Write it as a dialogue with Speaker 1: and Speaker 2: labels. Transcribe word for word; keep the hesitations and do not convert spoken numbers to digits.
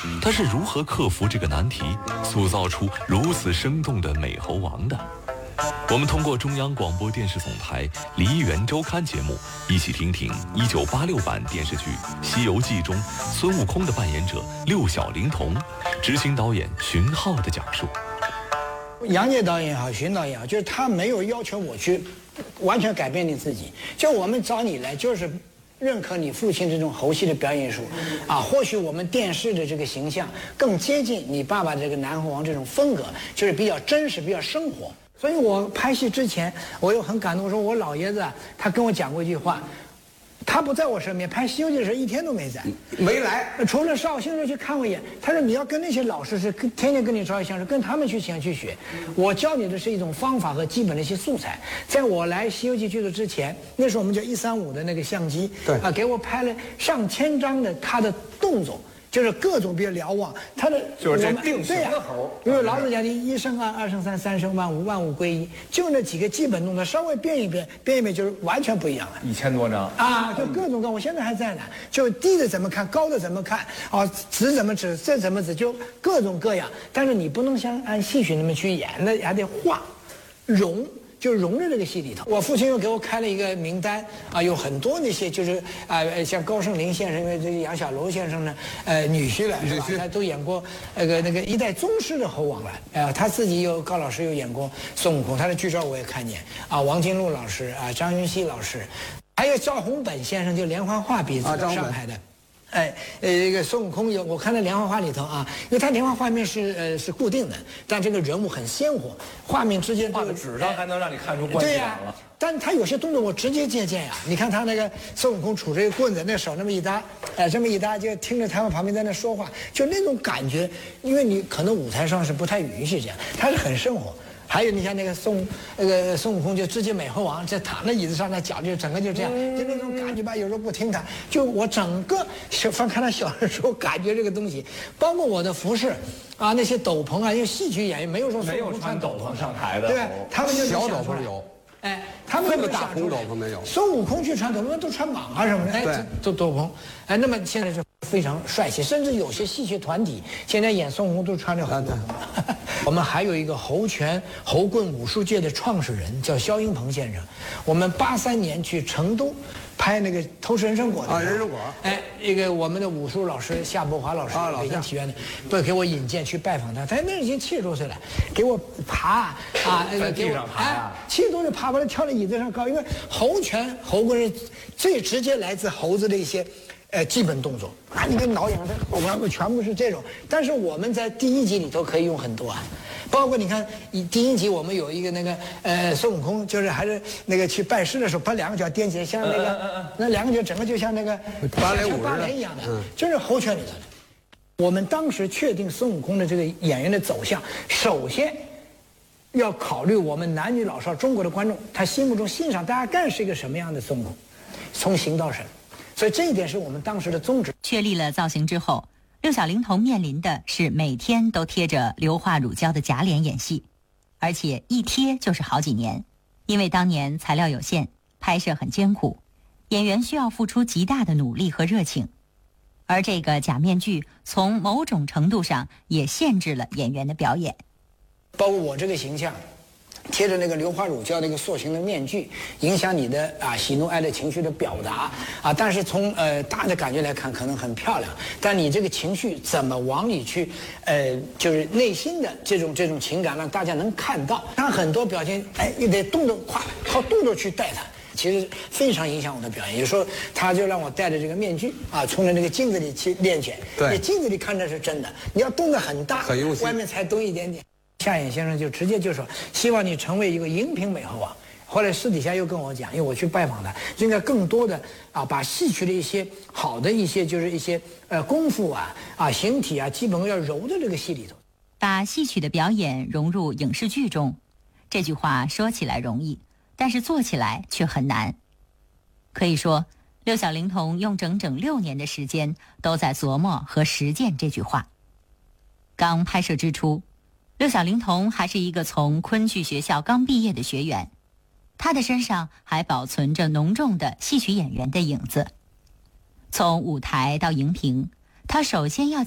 Speaker 1: 他是如何克服这个难题，塑造出如此生动的美猴王的？我们通过中央广播电视总台《梨园周刊》节目，一起听听一九八六版电视剧《西游记》中孙悟空的扮演者六小龄童、执行导演荀浩的讲述。
Speaker 2: 杨洁导演也好，荀导演也好，就是他没有要求我去完全改变你自己，就我们找你来就是认可你父亲这种猴戏的表演艺术，啊，或许我们电视的这个形象更接近你爸爸这个南猴王这种风格，就是比较真实，比较生活。所以我拍戏之前，我又很感动，说我老爷子啊，他跟我讲过一句话，他不在我身边，拍《西游记》的时候一天都没在，
Speaker 3: 没来，
Speaker 2: 除了绍兴时候去看我一眼。他说你要跟那些老师是跟天天跟你朝夕相处，跟他们去想去学。我教你的是一种方法和基本的一些素材。在我来《西游记》剧组之前，那时候我们叫一三五的那个相机，
Speaker 3: 对
Speaker 2: 啊，给我拍了上千张的他的动作。就是各种比较瞭望，他的
Speaker 3: 就是这定型的猴，
Speaker 2: 因为老子讲的一生二，二生三，三生万物，万物归一，就那几个基本动作稍微变一变，变一变就是完全不一样了。
Speaker 3: 一千多张
Speaker 2: 啊，就各种各，我现在还在呢。就低的怎么看，高的怎么看，啊，指怎么指，这怎么指，就各种各样。但是你不能像按戏曲那么去演，那还得画，融。就融入这个戏里头。我父亲又给我开了一个名单啊，有很多那些就是啊、呃，像高胜林先生，因为这个杨小楼先生呢，呃，女婿了是吧？他都演过那个那个一代宗师的猴王了。呃，他自己有高老师有演过孙悟空，他的剧照我也看见啊，王金禄老师啊，张云熙老师，还有赵宏本先生，就连环画笔子上海的。哎，呃，这个孙悟空有，我看到连环画里头啊，因为他连环画面是呃是固定的，但这个人物很鲜活，画面之间
Speaker 3: 画在纸上还能让你看出关键了。
Speaker 2: 对呀、啊，但他有些动作我直接借鉴呀、啊。你看他那个孙悟空杵着一个棍子，那手那么一搭，哎，这么一搭，就听着他们旁边在那说话，就那种感觉，因为你可能舞台上是不太允许这样，他是很生活。还有你像那个孙那个孙悟空就直接美猴王，这躺在椅子上，那脚就整个就这样，就那种感觉吧。有时候不听他，就我整个小翻看他小的时候，感觉这个东西，包括我的服饰啊，那些斗篷啊，因为戏曲演员没有说
Speaker 3: 没有穿斗篷上台的，
Speaker 2: 对吧？他们就
Speaker 4: 小斗篷有。
Speaker 2: 哎，他们
Speaker 4: 这么大红斗篷没有。
Speaker 2: 孙悟空去穿斗篷都穿蟒啊什么的，哎，都斗篷，哎，那么现在是非常帅气，甚至有些戏曲团体现在演孙悟空都穿着红斗篷。我们还有一个猴拳、猴棍武术界的创始人叫肖英鹏先生，我们八三年去成都拍那个《偷吃人参果》
Speaker 4: 啊，人参果，
Speaker 2: 哎，一个我们的武术老师夏伯华老师，啊、北京体院的，不给我引荐去拜访他，他那已经七十多岁了，给我爬啊，那个给我哎，七十多岁爬，把他跳到椅子上高，因为猴拳、猴棍是最直接来自猴子的一些。呃，基本动作啊，你跟挠痒的，我们全部是这种。但是我们在第一集里头可以用很多啊，包括你看，第一集我们有一个那个呃孙悟空，就是还是那个去拜师的时候，把两个脚踮起来，像那个、嗯嗯嗯、那两个脚整个就像那个
Speaker 4: 芭蕾舞
Speaker 2: 芭蕾一样的，嗯、就是猴拳里头的。我们当时确定孙悟空的这个演员的走向，首先要考虑我们男女老少中国的观众，他心目中欣赏大概是一个什么样的孙悟空，从形到神。所以这一点是我们当时的宗旨。
Speaker 5: 确立了造型之后，六小龄童面临的是每天都贴着硫化乳胶的假脸演戏，而且一贴就是好几年。因为当年材料有限，拍摄很艰苦，演员需要付出极大的努力和热情。而这个假面具从某种程度上也限制了演员的表演。
Speaker 2: 包括我这个形象贴着那个硫化乳胶那个塑形的面具，影响你的啊喜怒哀乐情绪的表达啊。但是从呃大的感觉来看，可能很漂亮，但你这个情绪怎么往里去，呃，就是内心的这种这种情感，让大家能看到。他很多表现，哎，你得动作快，靠动作去带它。其实非常影响我的表演。有时候他就让我戴着这个面具啊，冲着那个镜子里去练拳。
Speaker 4: 对，
Speaker 2: 你镜子里看着是真的，你要动得很大，
Speaker 4: 很用心，
Speaker 2: 外面才多一点点。夏衍先生就直接就说，希望你成为一个荧屏美猴王。后来私底下又跟我讲，因为我去拜访他，应该更多的啊，把戏曲的一些好的一些就是一些呃功夫啊啊形体啊，基本要揉在这个戏里头，
Speaker 5: 把戏曲的表演融入影视剧中。这句话说起来容易，但是做起来却很难。可以说，六小龄童用整整六年的时间都在琢磨和实践这句话。刚拍摄之初，六小龄童还是一个从昆剧学校刚毕业的学员，他的身上还保存着浓重的戏曲演员的影子。从舞台到荧屏，他首先要